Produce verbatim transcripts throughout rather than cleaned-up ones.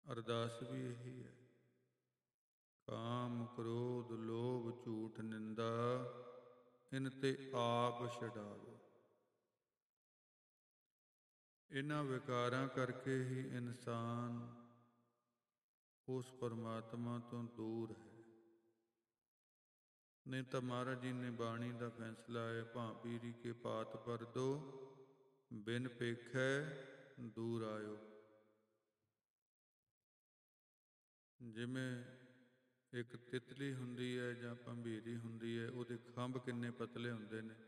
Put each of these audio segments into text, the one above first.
ਅਰਦਾਸ ਵੀ ਇਹੀ ਹੈ, ਕਾਮ ਕ੍ਰੋਧ ਲੋਭ ਝੂਠ ਨਿੰਦਾ ਇਨ ਤੇ ਆਪ ਛਡਾਵੋ। ਇਹਨਾਂ ਵਿਕਾਰਾਂ ਕਰਕੇ ਹੀ ਇਨਸਾਨ ਉਸ ਪਰਮਾਤਮਾ ਤੋਂ ਦੂਰ ਹੈ। ਨਹੀਂ ਤਾਂ ਮਹਾਰਾਜ ਜੀ ਨੇ ਬਾਣੀ ਦਾ ਫੈਸਲਾ ਹੈ, ਭਾਂ ਪੀਰੀ ਕੇ ਪਾਤ ਪਰ ਦੋ ਬਿਨ ਪੇਖੈ ਦੂਰ ਆਇਓ। ਜਿਵੇਂ ਇੱਕ ਤਿਤਲੀ ਹੁੰਦੀ ਹੈ ਜਾਂ ਭੰਬੀਰੀ ਹੁੰਦੀ ਹੈ, ਉਹਦੇ ਖੰਭ ਕਿੰਨੇ ਪਤਲੇ ਹੁੰਦੇ ਨੇ,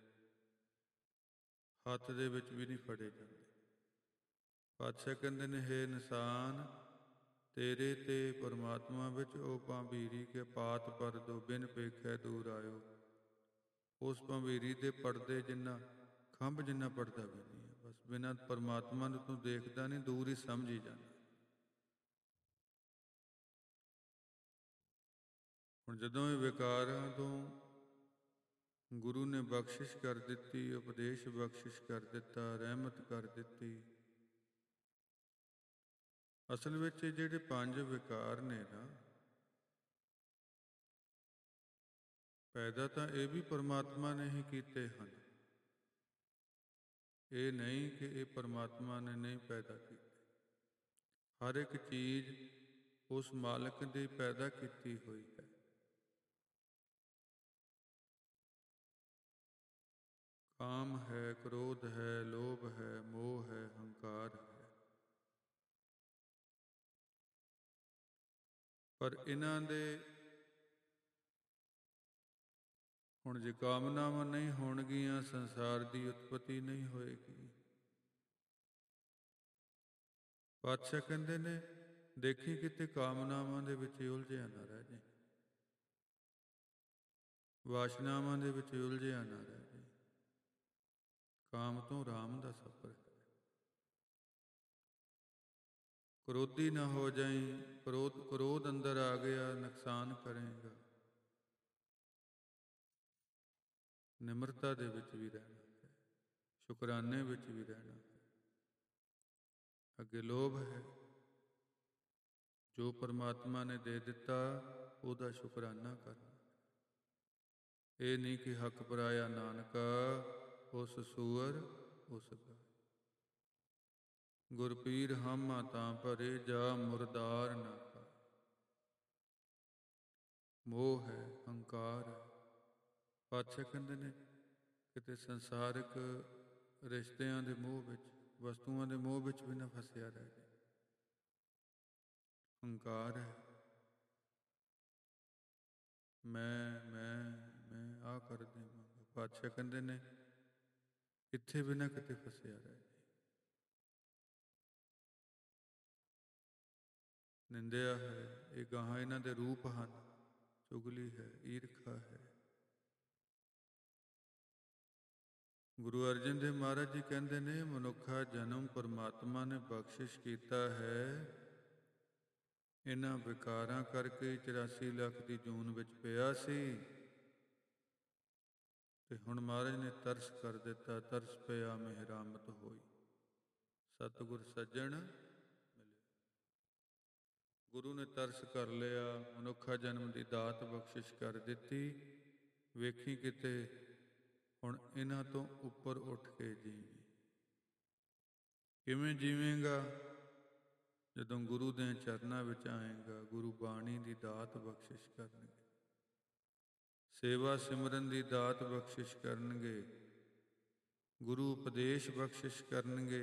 ਹੱਥ ਦੇ ਵਿੱਚ ਵੀ ਨਹੀਂ ਫੜੇ ਜਾਂਦੇ। ਪਾਤਸ਼ਾਹ ਕਹਿੰਦੇ ਨੇ, ਹੇ ਇਨਸਾਨ, ਤੇਰੇ ਤੇ ਪਰਮਾਤਮਾ ਵਿੱਚ ਉਹ ਭੰਬੀਰੀ ਕੇ ਪਾਤ ਪਰ ਦੋ ਬਿਨ ਪੇਖੈ ਦੂਰ ਆਇਓ। ਉਸ ਭੰਬੀਰੀ ਦੇ ਪੜਦੇ ਜਿੰਨਾ ਖੰਭ ਜਿੰਨਾ ਪੜਦਾ ਵੀ ਨਹੀਂ ਹੈ। ਬਸ ਬਿਨਾਂ ਪਰਮਾਤਮਾ ਨੂੰ ਤੂੰ ਦੇਖਦਾ ਨਹੀਂ, ਦੂਰ ਹੀ ਸਮਝੀ ਜਾਂਦਾ। ਹੁਣ ਜਦੋਂ ਇਹ ਵਿਕਾਰਾਂ ਤੋਂ ਗੁਰੂ ਨੇ ਬਖਸ਼ਿਸ਼ ਕਰ ਦਿੱਤੀ, ਉਪਦੇਸ਼ ਬਖਸ਼ਿਸ਼ ਕਰ ਦਿੱਤਾ, ਰਹਿਮਤ ਕਰ ਦਿੱਤੀ। ਅਸਲ ਵਿੱਚ ਜਿਹੜੇ ਪੰਜ ਵਿਕਾਰ ਨੇ ਨਾ, ਪੈਦਾ ਤਾਂ ਇਹ ਵੀ ਪਰਮਾਤਮਾ ਨੇ ਹੀ ਕੀਤੇ ਹਨ। ਇਹ ਨਹੀਂ ਕਿ ਇਹ ਪਰਮਾਤਮਾ ਨੇ ਨਹੀਂ ਪੈਦਾ ਕੀਤੇ। ਹਰ ਇੱਕ ਚੀਜ਼ ਉਸ ਮਾਲਕ ਦੀ ਪੈਦਾ ਕੀਤੀ ਹੋਈ ਹੈ। ਕਾਮ ਹੈ, ਕ੍ਰੋਧ ਹੈ, ਲੋਭ ਹੈ, ਮੋਹ ਹੈ, ਹੰਕਾਰ ਹੈ। ਪਰ ਇਹਨਾਂ ਦੇ ਹੁਣ ਜੇ ਕਾਮਨਾਵਾਂ ਨਹੀਂ ਹੋਣਗੀਆਂ, ਸੰਸਾਰ ਦੀ ਉਤਪਤੀ ਨਹੀਂ ਹੋਏਗੀ। ਪਾਤਸ਼ਾਹ ਕਹਿੰਦੇ ਨੇ, ਦੇਖੀ ਕਿਤੇ ਕਾਮਨਾਵਾਂ ਦੇ ਵਿੱਚ ਉਲਝਿਆ ਨਾ ਰਹਿ ਜਾਏ, ਵਾਸ਼ਨਾਵਾਂ ਦੇ ਵਿੱਚ ਉਲਝਿਆ ਨਾ ਰਹਿ ਜਾਏ। ਕਾਮ ਤੋਂ ਰਾਮ ਦਾ ਸਫ਼ਰ ਹੈ। ਕ੍ਰੋਧੀ ਨਾ ਹੋ ਜਾਈਂ, ਕ੍ਰੋਧ ਕ੍ਰੋਧ ਅੰਦਰ ਆ ਗਿਆ ਨੁਕਸਾਨ ਕਰੇਗਾ। ਨਿਮਰਤਾ ਦੇ ਵਿੱਚ ਵੀ ਰਹਿਣਾ ਹੈ, ਸ਼ੁਕਰਾਨੇ ਵਿੱਚ ਵੀ ਰਹਿਣਾ ਹੈ। ਅੱਗੇ ਲੋਭ ਹੈ, ਜੋ ਪਰਮਾਤਮਾ ਨੇ ਦੇ ਦਿੱਤਾ ਉਹਦਾ ਸ਼ੁਕਰਾਨਾ ਕਰਨਾ। ਇਹ ਨਹੀਂ ਕਿ ਹੱਕ ਪਰਾਇਆ ਨਾਨਕਾ, ਉਸ ਸੂਅਰ ਉਸ ਗਾਏ। ਗੁਰਪੀਰ ਹਾਮਾ ਤਾਂ ਭਰੇ, ਜਾ ਮੁਰਦਾਰ ਨਾ ਪਾਏ। ਮੋਹ ਹੈ, ਹੰਕਾਰ ਹੈ। ਪਾਤਸ਼ਾਹ ਕਹਿੰਦੇ ਨੇ, ਕਿਤੇ ਸੰਸਾਰਿਕ ਰਿਸ਼ਤਿਆਂ ਦੇ ਮੋਹ ਵਿੱਚ, ਵਸਤੂਆਂ ਦੇ ਮੋਹ ਵਿੱਚ ਵੀ ਨਾ ਫਸਿਆ ਰਹਿ ਜਾਏ। ਹੰਕਾਰ ਹੈ, ਮੈਂ ਮੈਂ ਮੈਂ ਆਹ ਕਰ ਦੇਵਾਂਗਾ। ਪਾਤਸ਼ਾਹ ਕਹਿੰਦੇ ਨੇ, ਇੱਥੇ ਵੀ ਨਾ ਕਿਤੇ ਫਸਿਆ ਰਹਿ ਜਾਏ। ਨਿੰਦਿਆ ਹੈ, ਇਹ ਗਾਹਾਂ ਇਹਨਾਂ ਦੇ ਰੂਪ ਹਨ। ਚੁਗਲੀ ਹੈ, ਈਰਖਾ ਹੈ। ਗੁਰੂ ਅਰਜਨ ਦੇਵ ਮਹਾਰਾਜ ਜੀ ਕਹਿੰਦੇ ਨੇ, ਮਨੁੱਖਾ ਜਨਮ ਪਰਮਾਤਮਾ ਨੇ ਬਖਸ਼ਿਸ਼ ਕੀਤਾ ਹੈ। ਇਹਨਾਂ ਵਿਕਾਰਾਂ ਕਰਕੇ ਚੁਰਾਸੀ ਲੱਖ ਦੀ ਜੂਨ ਵਿੱਚ ਪਿਆ ਸੀ, ਤੇ ਹੁਣ ਮਹਾਰਾਜ ਨੇ ਤਰਸ ਕਰ ਦਿੱਤਾ। ਤਰਸ ਪਿਆ ਮਿਹਰਾਮਤ ਹੋਈ, ਸਤਿਗੁਰ ਸੱਜਣ ਮਿਲੇ। ਗੁਰੂ ਨੇ ਤਰਸ ਕਰ ਲਿਆ, ਮਨੁੱਖਾ ਜਨਮ ਦੀ ਦਾਤ ਬਖਸ਼ਿਸ਼ ਕਰ ਦਿੱਤੀ। ਵੇਖੀ ਕਿਤੇ ਹੁਣ ਇਹਨਾਂ ਤੋਂ ਉੱਪਰ ਉੱਠ ਕੇ ਜੀਵੇਂ। ਕਿਵੇਂ ਜੀਵੇਂਗਾ? ਜਦੋਂ ਗੁਰੂ ਦੇ ਚਰਨਾਂ ਵਿੱਚ ਆਏਗਾ, ਗੁਰੂ ਬਾਣੀ ਦੀ ਦਾਤ ਬਖਸ਼ਿਸ਼ ਕਰਨਗੇ, ਸੇਵਾ ਸਿਮਰਨ ਦੀ ਦਾਤ ਬਖਸ਼ਿਸ਼ ਕਰਨਗੇ, ਗੁਰੂ ਉਪਦੇਸ਼ ਬਖਸ਼ਿਸ਼ ਕਰਨਗੇ।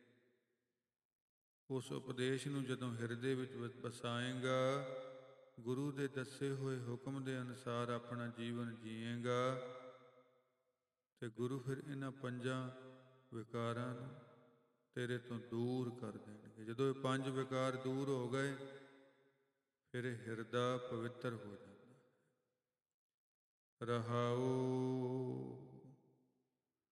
ਉਸ ਉਪਦੇਸ਼ ਨੂੰ ਜਦੋਂ ਹਿਰਦੇ ਵਿੱਚ ਵਸਾਏਗਾ, ਗੁਰੂ ਦੇ ਦੱਸੇ ਹੋਏ ਹੁਕਮ ਦੇ ਅਨੁਸਾਰ ਆਪਣਾ ਜੀਵਨ ਜੀਏਗਾ, ਤੇ ਗੁਰੂ ਫਿਰ ਇਹਨਾਂ ਪੰਜਾਂ ਵਿਕਾਰਾਂ ਨੂੰ ਤੇਰੇ ਤੋਂ ਦੂਰ ਕਰ ਦੇਣਗੇ। ਜਦੋਂ ਇਹ ਪੰਜ ਵਿਕਾਰ ਦੂਰ ਹੋ ਗਏ, ਫਿਰ ਇਹ ਹਿਰਦਾ ਪਵਿੱਤਰ ਹੋ ਜਾਂਦਾ। ਰਹਾਉ